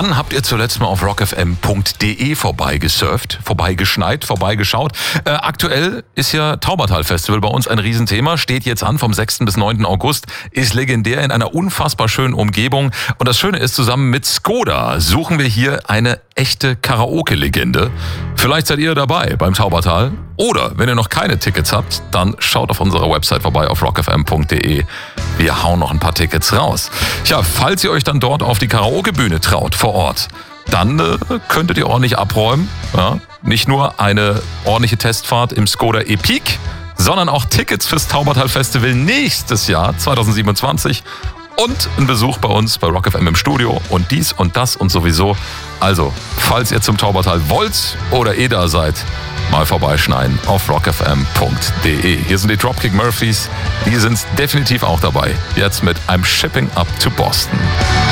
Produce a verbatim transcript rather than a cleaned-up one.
Wann habt ihr zuletzt mal auf rock f m punkt d e vorbeigesurft, vorbeigeschneit, vorbeigeschaut? Äh, aktuell ist ja Taubertal-Festival bei uns ein Riesenthema, steht jetzt an vom sechsten bis neunten August, ist legendär in einer unfassbar schönen Umgebung. Und das Schöne ist, zusammen mit Skoda suchen wir hier eine echte Karaoke-Legende. Vielleicht seid ihr dabei beim Taubertal. Oder wenn ihr noch keine Tickets habt, dann schaut auf unserer Website vorbei auf rock f m punkt d e. Wir hauen noch ein paar Tickets raus. Tja, falls ihr euch dann dort auf die Karaoke-Bühne traut vor Ort, dann äh, könntet ihr ordentlich abräumen. Ja? Nicht nur eine ordentliche Testfahrt im Skoda Epiq, sondern auch Tickets fürs Taubertal-Festival nächstes Jahr, zwanzig siebenundzwanzig. Und ein Besuch bei uns bei Rock F M im Studio und dies und das und sowieso. Also, falls ihr zum Taubertal wollt oder eh da seid, mal vorbeischneiden auf rock f m punkt d e. Hier sind die Dropkick Murphys, die sind definitiv auch dabei. Jetzt mit I'm Shipping Up to Boston.